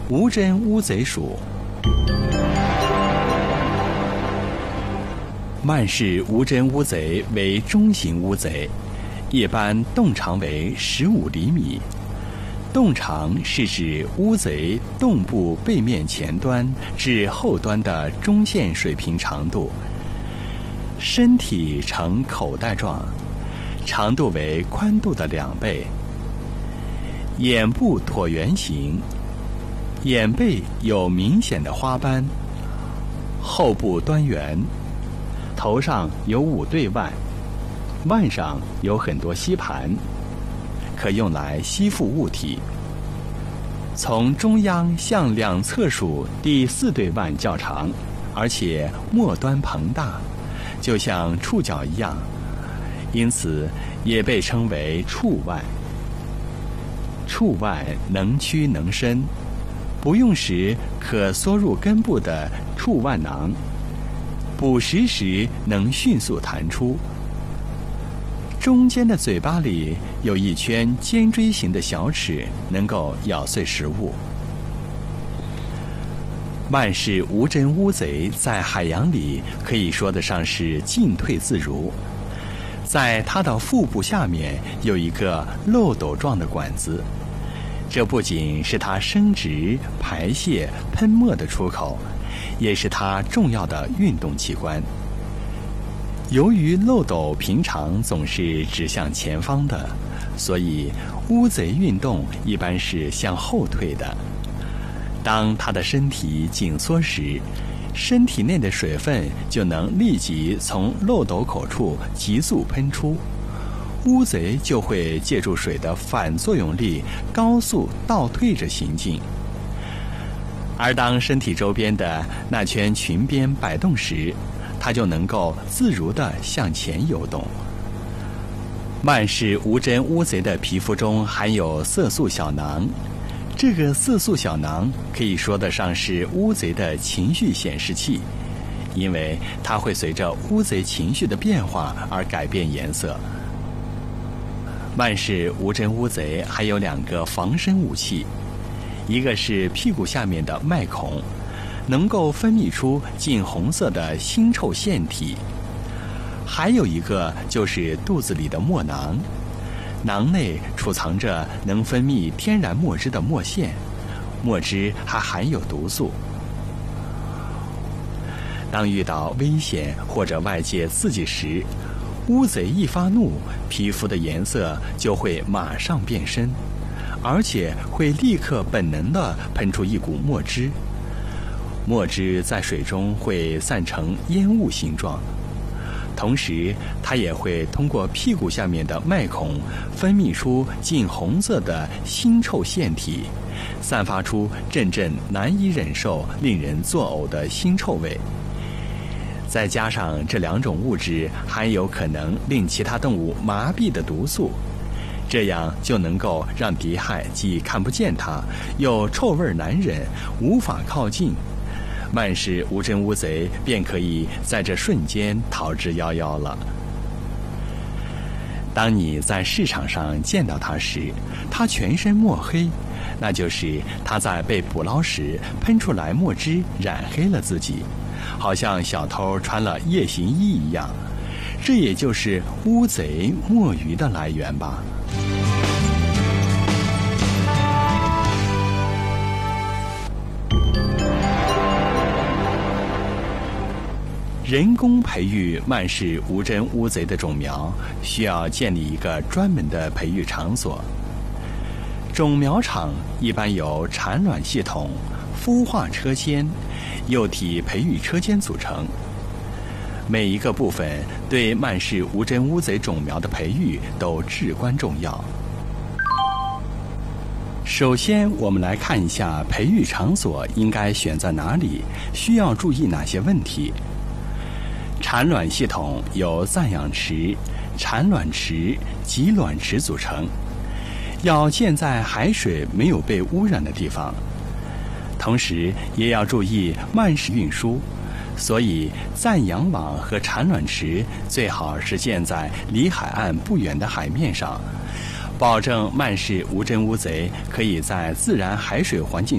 无针乌贼属。曼氏无针乌贼为中型乌贼，一般洞长为15厘米。洞长是指乌贼洞部背面前端至后端的中线水平长度。身体呈口袋状，长度为宽度的2倍。眼部椭圆形，眼背有明显的花斑，后部端圆，头上有5对腕，腕上有很多吸盘，可用来吸附物体。从中央向两侧属第4对腕较长，而且末端膨大，就像触角一样，因此也被称为触腕。触腕能屈能伸，不用时可缩入根部的触腕囊，捕食时能迅速弹出。中间的嘴巴里有一圈尖锥形的小齿，能够咬碎食物。曼氏无针乌贼在海洋里可以说得上是进退自如。在它的腹部下面有一个漏斗状的管子，这不仅是它生殖、排泄、喷墨的出口，也是它重要的运动器官。由于漏斗平常总是指向前方的，所以乌贼运动一般是向后退的。当它的身体紧缩时，身体内的水分就能立即从漏斗口处急速喷出，乌贼就会借助水的反作用力高速倒退着行进。而当身体周边的那圈裙边摆动时，它就能够自如地向前游动。曼氏无针乌贼的皮肤中含有色素小囊，这个色素小囊可以说得上是乌贼的情绪显示器，因为它会随着乌贼情绪的变化而改变颜色。曼氏无针乌贼还有2个防身武器，一个是屁股下面的脉孔，能够分泌出近红色的腥臭腺体；还有一个就是肚子里的墨囊，囊内储藏着能分泌天然墨汁的墨腺，墨汁还含有毒素。当遇到危险或者外界刺激时，乌贼一发怒，皮肤的颜色就会马上变深，而且会立刻本能地喷出一股墨汁。墨汁在水中会散成烟雾形状，同时它也会通过屁股下面的脉孔分泌出近红色的腥臭腺体，散发出阵阵难以忍受、令人作呕的腥臭味。再加上这2种物质含有可能令其他动物麻痹的毒素，这样就能够让敌害既看不见它，又臭味难忍，无法靠近。曼氏无针乌贼便可以在这瞬间逃之夭夭了。当你在市场上见到它时，它全身墨黑，那就是它在被捕捞时喷出来墨汁染黑了自己，好像小偷穿了夜行衣一样。这也就是乌贼墨鱼的来源吧。人工培育曼氏无针乌贼的种苗，需要建立一个专门的培育场所。种苗场一般由产卵系统、孵化车间、幼体培育车间组成。每一个部分对曼氏无针乌贼种苗的培育都至关重要。首先，我们来看一下培育场所应该选在哪里，需要注意哪些问题。产卵系统由暂养池、产卵池及卵池组成，要建在海水没有被污染的地方，同时也要注意曼氏运输，所以暂养网和产卵池最好是建在离海岸不远的海面上，保证曼氏无针乌贼可以在自然海水环境